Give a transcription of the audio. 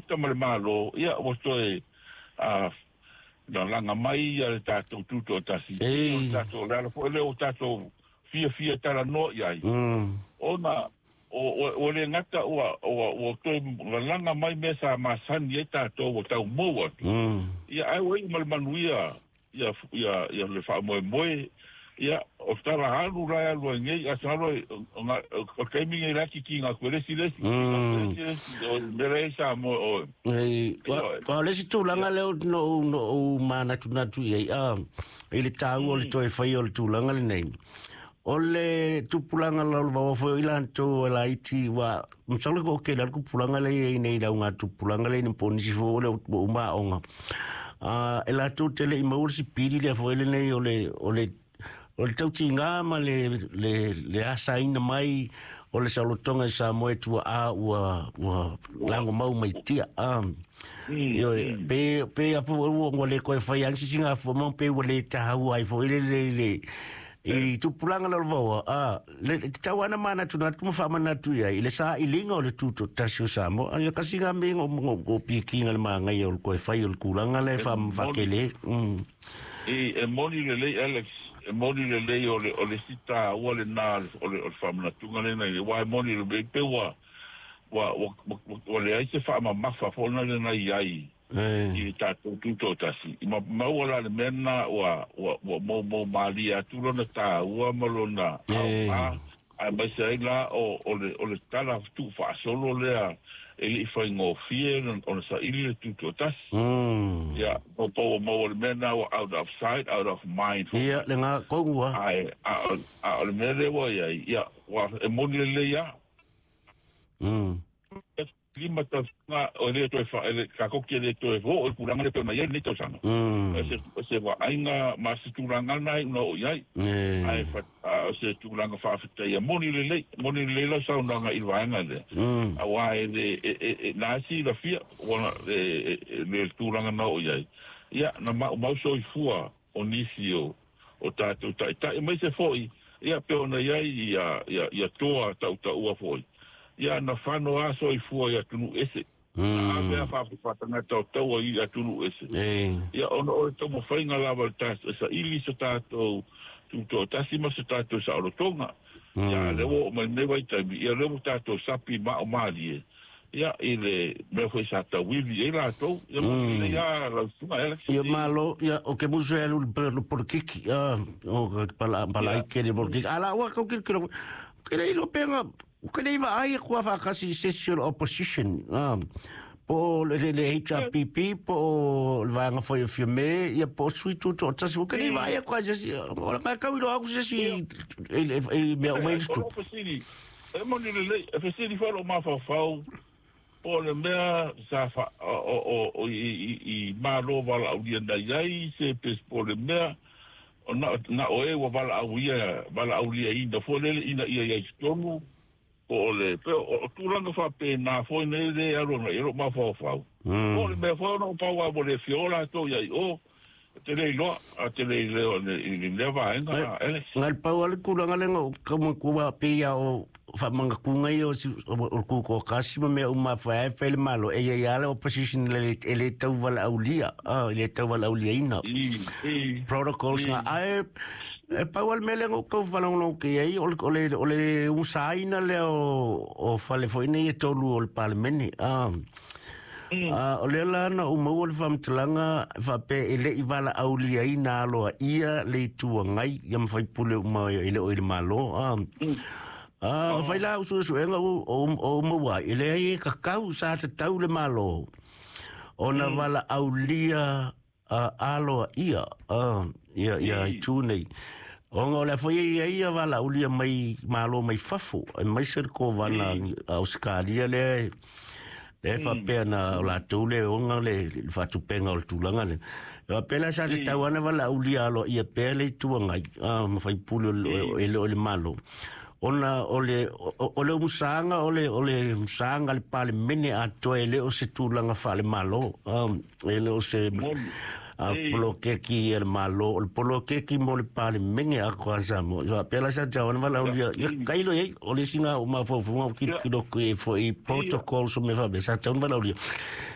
tamale malo ia o toe a na langa mai ia le tatou tuto tasi o tatou la fo le o tatou fia tala no ia ona o le ngata o toe langa mai mesa masani e tatou o tau moa ia ai wei malmanuia ia le fa moe ia o tara halu rai alu ngei asalo o kaimi ngai laki ki ngā kweresi lesi o mere sa mo o pa lesi tūlanga leo no mana tunatu iei ile tāu o le toi whai o le tūlanga le nei o le tupulanga lau wawafo ilan tō la iti wa msale ko ke lalku pulanga le iei nei lau ngā tupulanga le ni ponisi fo o le uma onga e la tō tele i maurisi piri le fo ele nei o le tau tinga ma le asa ina mai o le salotonga sa moe tua ua lango mau mai tia yo pe a fo o le koe fai ansi singa fo mo pe o le tahau ai fo le i tupulanga la vawa le tawana mana tuna tuma fa mana tu ia ile sa ilinga o le tuto tasio samo ia kasinga me ngo pikinga le manga ia o koe fai o kulanga le fa kele e moni le Alex moni le o le sita o le na o le famna tunga le na wa moni le pe wa le ai se fa ma fa fo na le na ai i tatou tuto tasi ma wala le mena wa mo malia tulo na ta wa malona a mai sai la o le tala tu fa solo le ele foi ngofie on sa ile tuto tasi ya mo le mena out of sight out of mind ya le nga kongua a le mele wa ya wa mo le ya lima tanga o le to fa ele ka ko ke le to o kuranga le pe mai ni to sana se wa ainga masturanga nai no yai ai fa se turanga fa fa ya moni le la sa nga i wanga le a wa e na si la fia ona le turanga no yai ya na ma so i fua onisio o tato ta mai se foi ya pe ona yai ya toa ta ua foi ia na fano aso i fua ia tunu ese a mea whapatanga tau i a tunu ese ia ono o tau mo whainga lava sa ili sa tātou tuto tasima sa tātou sa orotonga ia lewo mai newa i taimi ia lewo tātou sapi ma o maali ia ile mea whai sa tau wivi e la tau ia mo ile ia la sunga ia malo ia o ke musu e lu porkiki o pala ike ni porkiki ala ua kau kira ilo penga kena iwa ai kua whakasi sexual opposition po le HRPP po le vanga foi o fiame ia po sui tuto tasi kena iwa ai kua jasi ora mai kau ilo aku jasi mea mainstream e moni le fesiri falo ma fau po le mea sa fa o i malo vala audia na iai se pes po le mea na oe wa vala aulia ina fo lele ina ia stonu o le pe o turanga fa pe na foi nei de aro na ero ma fa fa o le me fa no pa wa le fiola to ya o te le lo a te le le va ngal pa wa le kuranga le ngo como kuwa pe ya o fa manga kunga yo o ku ko kasima me uma fa fa le malo e ya le opposition le tau vala aulia le tau vala aulia ina protocols nga ai e pawal mele ngo ko falong no ke ai ole usaina le o fale foi nei tolu ol parlemeni ole la na umol fam tlanga fa pe ele ivala aulia ina lo ia le tu ngai yam fai pule uma ele o malo vai la usu enga o mo wa ele ai ka kau sa te tau le malo ona vala aulia alo ia tu nei onga le foi ia vala ulia mai malo mai fafo mai ser ko vala auskalia le fa pena la tule onga le fa tu penga o tulanga le pela sa te tawana vala ulia alo ia pele tu ngai fai pulo ele malo ona ole musanga ole musanga le pale mene a toele o se tulanga fa le malo ele o se poloke ki el malo el poloke ki mo le pale menge a kwasa mo ya pela sa jawan vala ulia ya kailo ye ole singa o ma fo ki do ko e protocol so me fa be sa jawan vala ulia